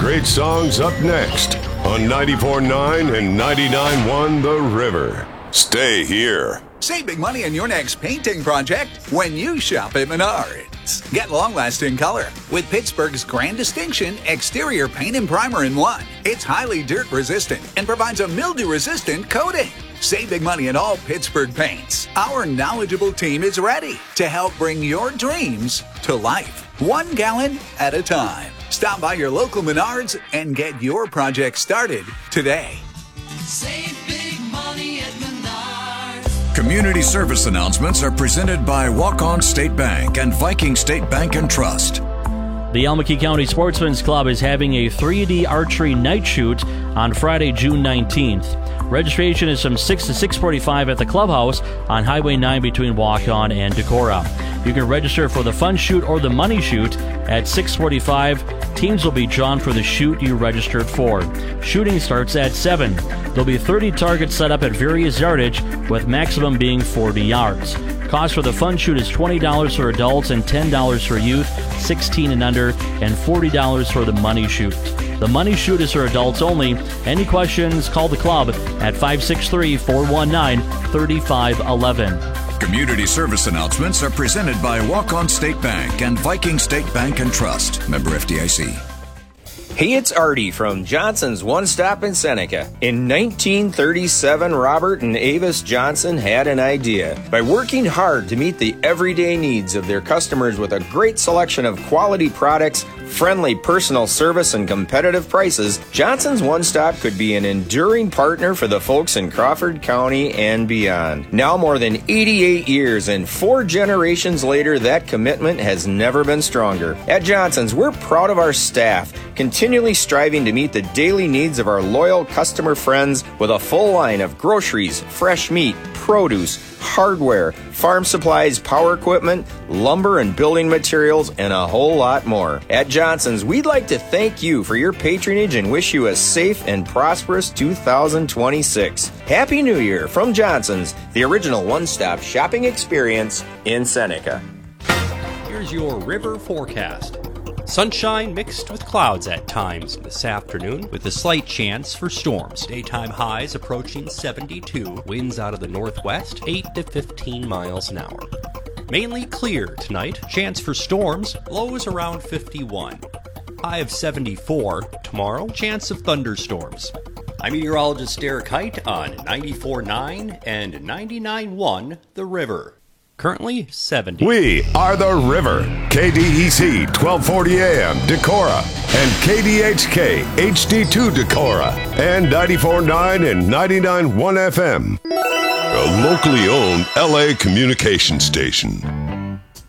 great songs up next on 94.9 and 99.1 The River. Stay here. Save big money on your next painting project when you shop at Menards. Get long-lasting color with Pittsburgh's Grand Distinction Exterior Paint and Primer in one. It's highly dirt-resistant and provides a mildew-resistant coating. Save big money on all Pittsburgh paints. Our knowledgeable team is ready to help bring your dreams to life, 1 gallon at a time. Stop by your local Menards and get your project started today. Save big money at Menards. Community service announcements are presented by Walk-On State Bank and Viking State Bank and Trust. The Almaquee County Sportsman's Club is having a 3D archery night shoot on Friday, June 19th. Registration is from 6 to 6:45 at the clubhouse on Highway 9 between Walk-On and Decorah. You can register for the fun shoot or the money shoot at 6:45. Teams will be drawn for the shoot you registered for. Shooting starts at 7. There'll be 30 targets set up at various yardage, with maximum being 40 yards. Cost for the fun shoot is $20 for adults and $10 for youth, 16 and under, and $40 for the money shoot. The money shoot is for adults only. Any questions, call the club at 563-419-3511. Community service announcements are presented by Walk-On State Bank and Viking State Bank and Trust. Member FDIC. Hey, it's Artie from Johnson's One Stop in Seneca. In 1937, Robert and Avis Johnson had an idea. By working hard to meet the everyday needs of their customers with a great selection of quality products, friendly personal service, and competitive prices, Johnson's One Stop could be an enduring partner for the folks in Crawford County and beyond. Now more than 88 years and 4 generations later, that commitment has never been stronger. At Johnson's, we're proud of our staff, continually striving to meet the daily needs of our loyal customer friends with a full line of groceries, fresh meat, produce, hardware, farm supplies, power equipment, lumber and building materials, and a whole lot more. At Johnson's, we'd like to thank you for your patronage and wish you a safe and prosperous 2026. Happy New Year from Johnson's, the original one-stop shopping experience in Seneca. Here's your river forecast. Sunshine mixed with clouds at times this afternoon, with a slight chance for storms. Daytime highs approaching 72, winds out of the northwest, 8 to 15 miles an hour. Mainly clear tonight, chance for storms, lows around 51. High of 74 tomorrow, chance of thunderstorms. I'm meteorologist Derek Height on 94.9 and 99.1 The River. Currently 70. We are The River. KDEC 1240 AM Decorah and KDHK HD2 Decorah and 94.9 and 99.1 FM. A locally owned LA communication station.